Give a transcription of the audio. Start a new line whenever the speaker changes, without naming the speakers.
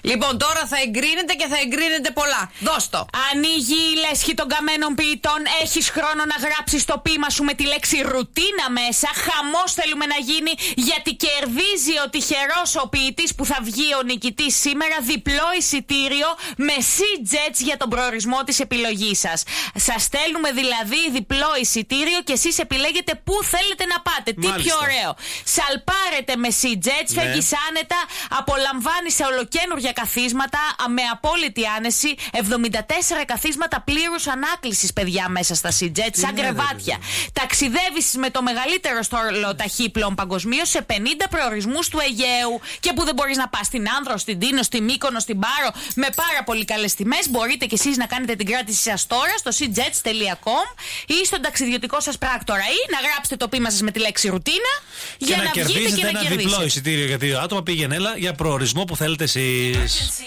Λοιπόν, τώρα θα εγκρίνεται και θα εγκρίνεται πολλά. Δώσ' το.
Ανοίγει η λέσχη των καμένων ποιητών. Έχεις χρόνο να γράψεις το ποίημα σου με τη λέξη ρουτίνα μέσα. Χαμός θέλουμε να γίνει, γιατί κερδίζει ο τυχερός ο ποιητής που θα βγει ο νικητής σήμερα διπλό εισιτήριο με SeaJets για τον προορισμό της επιλογής σας. Σας στέλνουμε δηλαδή διπλό εισιτήριο και εσείς επιλέγετε πού θέλετε να πάτε. Τι πιο ωραίο. Σαλπάρετε με SeaJets, φεύγεις άνετα, απολαμβάνεις σε ολοκένουργια καθίσματα με απόλυτη άνεση. 74 καθίσματα πλήρους ανάκλησης, παιδιά, μέσα στα SeaJets, σαν κρεβάτια. Ταξιδεύεις με το μεγαλύτερο στόλο ταχύπλων παγκοσμίως σε 50 προορισμούς του Αιγαίου. Και που δεν μπορείς να πας στην Άνδρο, στην Τίνο, στη Μύκονο, στην Πάρο, με πάρα πολύ καλές τιμές. Μπορείτε κι εσείς να κάνετε την κράτηση σας τώρα στο seajets.com ή στον ταξιδιωτικό σας πράκτορα, ή να γράψετε το ποίημα σας με τη λέξη ρουτίνα για να βγείτε και να
κερδίσετε ένα διπλό εισιτήριο για 2 άτομα. Πήγαινε έλα για προορισμό που θέλετε εσείς.